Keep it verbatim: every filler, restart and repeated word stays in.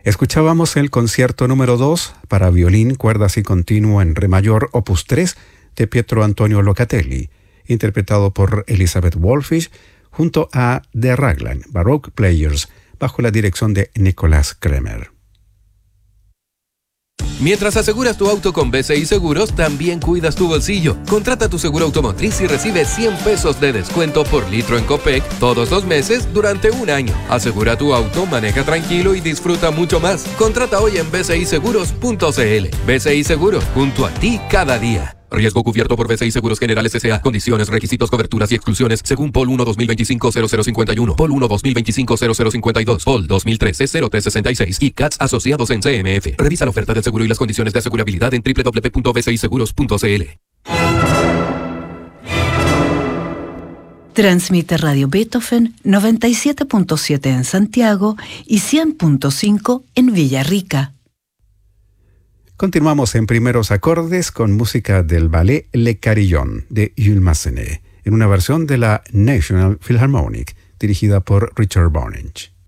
Escuchábamos el concierto número dos para violín, cuerdas y continuo en re mayor, opus tres, de Pietro Antonio Locatelli, interpretado por Elizabeth Wolfish, junto a The Raglan Baroque Players, bajo la dirección de Nicolas Kremer. Mientras aseguras tu auto con B C I Seguros, también cuidas tu bolsillo. Contrata tu seguro automotriz y recibe cien pesos de descuento por litro en Copec todos los meses durante un año. Asegura tu auto, maneja tranquilo y disfruta mucho más. Contrata hoy en b c i seguros punto c l. B C I Seguros, junto a ti cada día. Riesgo cubierto por B C I Seguros Generales S A. Condiciones, requisitos, coberturas y exclusiones según P O L uno dos mil veinticinco cero cero cincuenta y uno, P O L uno dos mil veinticinco cero cero cincuenta y dos, P O L dos mil trece cero tres sesenta y seis y C A T S asociados en C M F. Revisa la oferta del seguro y las condiciones de asegurabilidad en doble u doble u doble u punto b c i seguros punto c l. Transmite Radio Beethoven noventa y siete punto siete en Santiago y cien punto cinco en Villarrica. Continuamos en primeros acordes con música del ballet Le Carillon de Jules Massenet, en una versión de la National Philharmonic, dirigida por Richard Boninch.